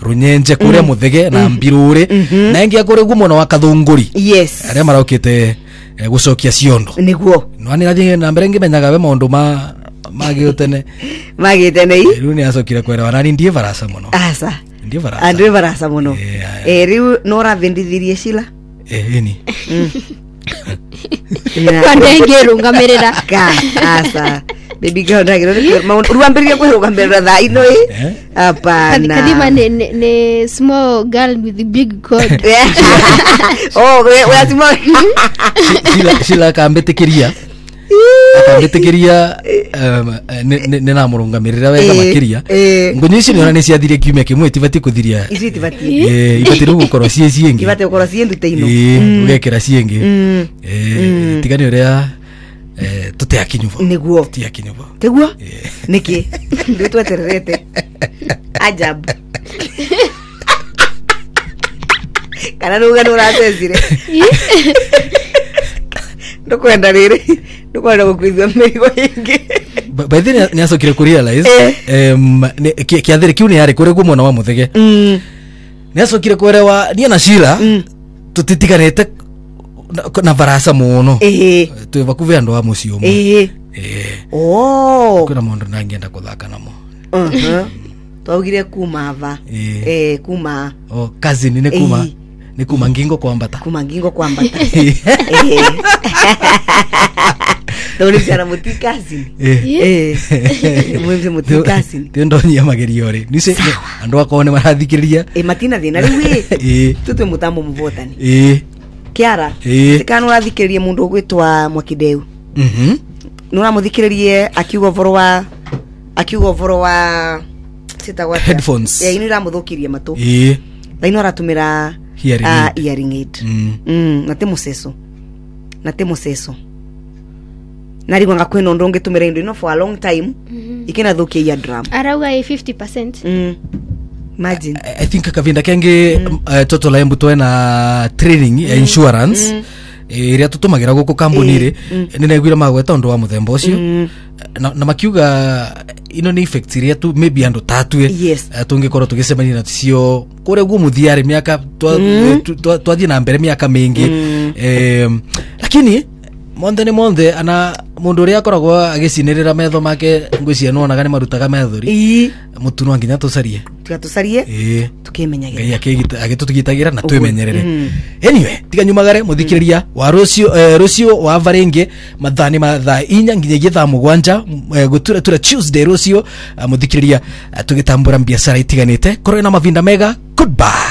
Runyenje kuria Muthege na Mbirure na ingia kuri gumono wa Kathunguri yes aria maraukite gucokia ciondo niguo nwani gathi na mbere ngimenyaga we maundu magitene riu ni acokire kwera wanani ndie barasa muno asa ndie barasa andwe barasa muno riu no ravendithirie cila ni Kandenge rungamirira ka asa baby girl ndagiro ruambirie kwirugamirira tha ino apana kadima ne small girl with the big coat oh we asimo sila kambetekeria ne na murungamirira wega makiria ngonyisi ni ona ciathire kiume kimwe tivati kuthiria ibati rugu koro ciengi ibati koro ciendu teino ugekera ciengi tigani uria tute akinyuvo niguo ti akinyuvo teguo niki ndio twetererete ajabu kana nuga nuracecire ndokwenda riri ndokwenda gukwithia mirigo ingi by the way ni acokire ku realize kiathire kiu ni yari kuri gumona wa Muthege ni acokire kwerewa ni na Shila tutitiganete na barasa muno tu bakuve ando wa mucio kuna mundu nangienda kuthaka namo twaugire kumava kuma cousin ni kuma ngingo kwambata Dole sana mutikasi mwenze mutikasi tendo nya mageriore nise ando akone marathikiriria matina thina riwe tutwe mutambo muvotani Kiara tikano rathikiririe mundu gwitwa Mwakideu nura muthikiririe akiuga voro wa sitagwa headphones ino ramuthukirie matu laino aratumira hearing aid nate museso narigo ngakwena ndonge tumira indo ino for a long time ikena thukia ya drum arauga 50% imagine I think kavinda kenge total lembu twena training ya insurance iria tutumagira guku kambuni ri ninaiguira magweta ndo wa muthemba ucio na makiuga ino ni effects iria tu maybe ando tatwe tungikorwo tugisemania na cio kure gumuthiari miaka twathie na mbere miaka mingi lakini monde ana mundu ria akoragwo agicinirira metho make ngwiciano onaga ni marutaga methori mutuno nginya tucarie tukimenyagirira agitutugitagira na twemenyerere anyway tiganyumagare muthikiriria wa rucio wa varenge mathani mathaa inya nginya githaa mugwanja gutura Tuesday rucio muthikiriria tugitambura biashara itiganite korwo na mavinda mega goodbye.